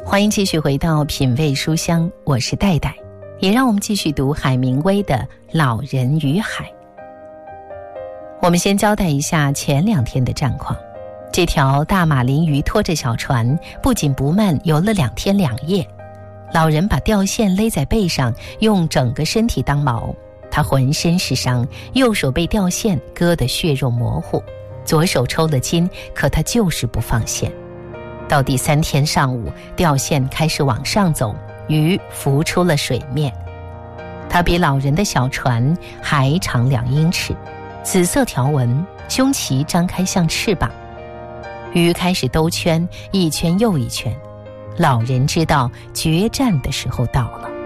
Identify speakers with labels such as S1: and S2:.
S1: 欢迎继续回到品味书香，我是戴戴，也让我们继续读海明威的《老人与海》。我们先交代一下前2天的战况。这条大马林鱼拖着小船不紧不慢游了2天2夜，老人把吊线勒在背上，用整个身体当锚，他浑身是伤，右手被吊线割得血肉模糊，左手抽了筋，可他就是不放线。到第3天上午，吊线开始往上走，鱼浮出了水面。它比老人的小船还长2英尺，紫色条纹，胸鳍张开像翅膀。鱼开始兜圈，一圈又一圈。老人知道决战的时候到了。